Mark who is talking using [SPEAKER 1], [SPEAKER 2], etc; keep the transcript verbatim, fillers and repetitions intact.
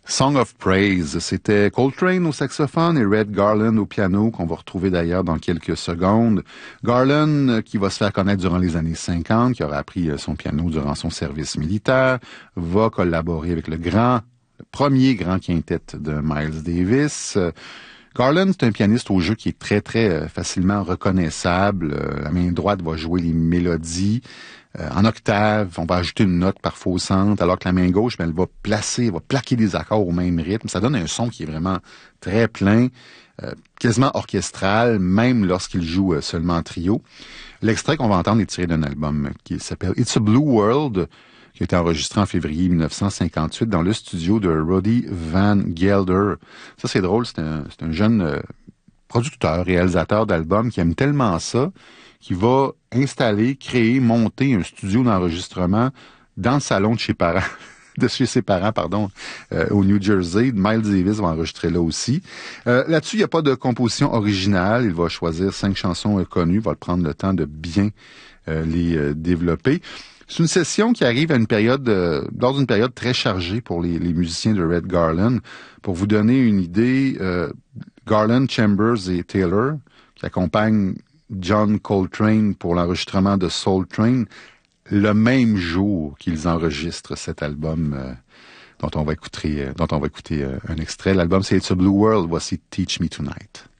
[SPEAKER 1] Song of Praise, c'était Coltrane au saxophone et Red Garland au piano, qu'on va retrouver d'ailleurs dans quelques secondes. Garland, qui va se faire connaître durant les années cinquante, qui aura appris son piano durant son service militaire, va collaborer avec le grand, le premier grand quintet de Miles Davis. Garland, c'est un pianiste au jeu qui est très, très facilement reconnaissable. La main droite va jouer les mélodies euh, en octave. On va ajouter une note parfois au centre, alors que la main gauche, ben, elle va placer, elle va plaquer des accords au même rythme. Ça donne un son qui est vraiment très plein, euh, quasiment orchestral, même lorsqu'il joue euh, seulement en trio. L'extrait qu'on va entendre est tiré d'un album qui s'appelle It's a Blue World, qui a été enregistré en février dix-neuf cent cinquante-huit dans le studio de Roddy Van Gelder. Ça, c'est drôle, c'est un, c'est un jeune euh, producteur, réalisateur d'albums qui aime tellement ça, qu'il va installer, créer, monter un studio d'enregistrement dans le salon de chez parents, de chez ses parents, pardon, euh, au New Jersey. Miles Davis va enregistrer là aussi. Euh, là-dessus, il n'y a pas de composition originale. Il va choisir cinq chansons euh, connues, il va prendre le temps de bien euh, les euh, développer. C'est une session qui arrive à une période, euh, lors d'une période très chargée pour les, les musiciens de Red Garland. Pour vous donner une idée, euh, Garland, Chambers et Taylor, qui accompagnent John Coltrane pour l'enregistrement de Soul Train, le même jour qu'ils enregistrent cet album euh, dont on va écouter, euh, dont on va écouter euh, un extrait. L'album, c'est It's a Blue World. Voici Teach Me Tonight.